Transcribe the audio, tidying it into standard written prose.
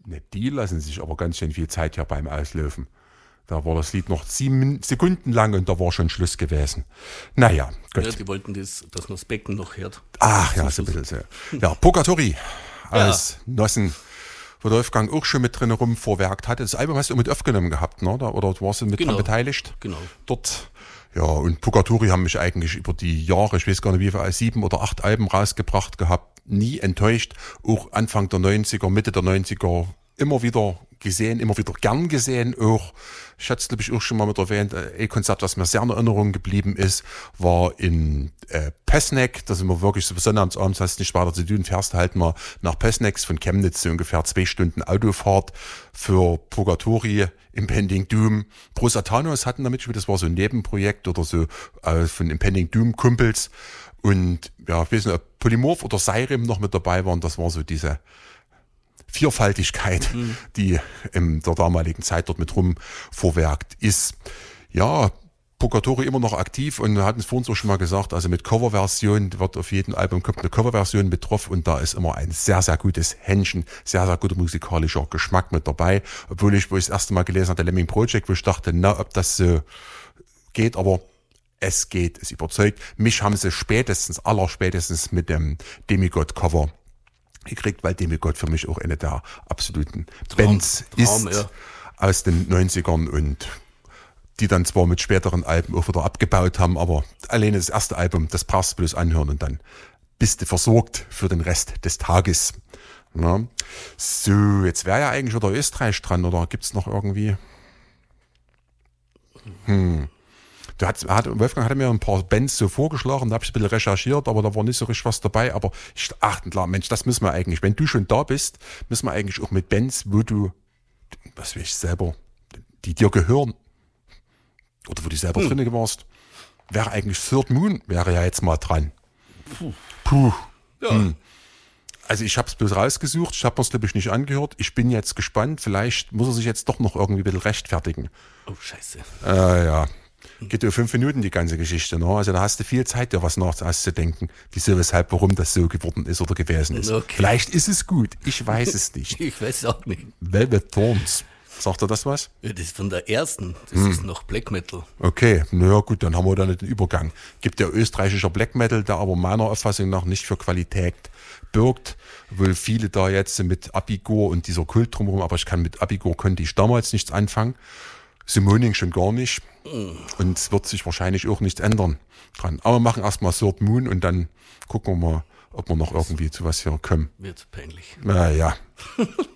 Ne, die lassen sich aber ganz schön viel Zeit hier beim Auslaufen. Da war das Lied noch 7 Sekunden lang und da war schon Schluss gewesen. Naja, gut. Ja, die wollten, dass man das Becken noch hört. Ach ja, so ein bisschen so. Ja, Purgatory aus Nossen, wo der Wolfgang auch schon mit drin rumvorwerkt hatte. Das Album hast du mit aufgenommen gehabt, ne? Oder warst du mit dran beteiligt? Genau. Dort. Ja, und Purgatory haben mich eigentlich über die Jahre, ich weiß gar nicht wie viel, 7 oder 8 Alben rausgebracht gehabt. Nie enttäuscht. Auch Anfang der 90er, Mitte der 90er immer wieder gesehen, immer wieder gern gesehen. Auch, ich hatte es glaube ich auch schon mal mit erwähnt, ein Konzert, was mir sehr in Erinnerung geblieben ist, war in Pößneck. Da sind wir wirklich so sonnabends, hast nicht weiter zu tun, fährst halt mal nach Pößneck von Chemnitz, so ungefähr 2 Stunden Autofahrt für Purgatory, Impending Doom. Pro Satanos hatten damit schon, das war so ein Nebenprojekt oder so von Impending Doom Kumpels. Und ja, ich weiß nicht, ob Polymorph oder Seirim noch mit dabei waren, das war so diese Vielfaltigkeit, die in der damaligen Zeit dort mit rumvorwerkt ist. Ja, Purgatory immer noch aktiv und wir hatten es vorhin so schon mal gesagt, also mit Coverversion wird auf jedem Album kommt eine Coverversion mit drauf und da ist immer ein sehr, sehr gutes Händchen, sehr, sehr guter musikalischer Geschmack mit dabei. Obwohl ich, wo ich das erste Mal gelesen hatte, Lemming Project, wo ich dachte, na, ob das so geht, aber es geht, es überzeugt. Mich haben sie allerspätestens mit dem Demigod-Cover gekriegt, weil Demigod für mich auch eine der absoluten Bands ist aus den 90ern und die dann zwar mit späteren Alben auch wieder abgebaut haben, aber alleine das erste Album, das brauchst du bloß anhören und dann bist du versorgt für den Rest des Tages. Ja. So, jetzt wäre ja eigentlich wieder Österreich dran, oder gibt's noch irgendwie? Wolfgang hatte mir ein paar Bands so vorgeschlagen, da habe ich ein bisschen recherchiert, aber da war nicht so richtig was dabei. Aber ich dachte, klar, Mensch, das müssen wir eigentlich, wenn du schon da bist, müssen wir eigentlich auch mit Bands, wo du, was weiß ich selber, die dir gehören, oder wo du selber drin warst, wäre eigentlich Third Moon, wäre ja jetzt mal dran. Puh. Ja. Also ich habe es bloß rausgesucht, ich habe mir es glaube ich nicht angehört. Ich bin jetzt gespannt, vielleicht muss er sich jetzt doch noch irgendwie ein bisschen rechtfertigen. Oh, scheiße. Ja. Geht ja 5 Minuten die ganze Geschichte, ne? Also da hast du viel Zeit, dir was nachzudenken, wieso, weshalb, warum das so geworden ist oder gewesen ist. Okay. Vielleicht ist es gut, ich weiß es nicht. Ich weiß es auch nicht. Velvet Thorns, sagt er das was? Ja, das ist von der ersten, das ist noch Black Metal. Okay, naja gut, dann haben wir da nicht den Übergang. Gibt ja österreichischer Black Metal, der aber meiner Auffassung nach nicht für Qualität birgt, obwohl viele da jetzt mit Abigor und dieser Kult drumherum, aber mit Abigor konnte ich damals nichts anfangen. Simoning schon gar nicht. Und es wird sich wahrscheinlich auch nichts ändern dran. Aber wir machen erstmal Third Moon und dann gucken wir mal, ob wir noch irgendwie zu was hier kommen. Wird peinlich. Naja.